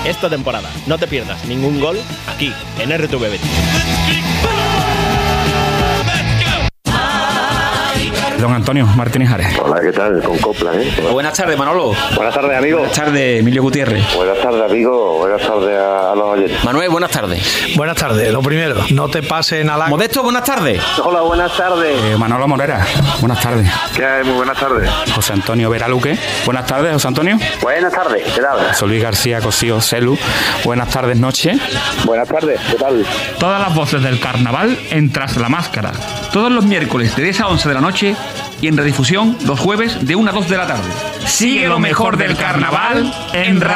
esta temporada. No te pierdas ningún gol aquí, en RTV Betis. Don Antonio Martínez Ares. Hola, ¿qué tal? Con copla, ¿eh? Buenas tardes, Manolo. Buenas tardes, amigo. Buenas tardes, Emilio Gutiérrez. Buenas tardes, amigo. Buenas tardes a los oyentes. Manuel, buenas tardes. Buenas tardes. Lo primero, no te pasen a la... Modesto, buenas tardes. Hola, buenas tardes. Manolo Morera. Buenas tardes. ¿Qué hay? Muy buenas tardes. José Antonio Veraluque. Buenas tardes, José Antonio. Buenas tardes, ¿qué tal? José Luis García Cosío Celu. Buenas tardes, noche. Buenas tardes, ¿qué tal? Todas las voces del carnaval en Tras la Máscara. Todos los miércoles de 10 a 11 de la noche y en redifusión los jueves de 1 a 2 de la tarde. Sigue lo mejor del carnaval en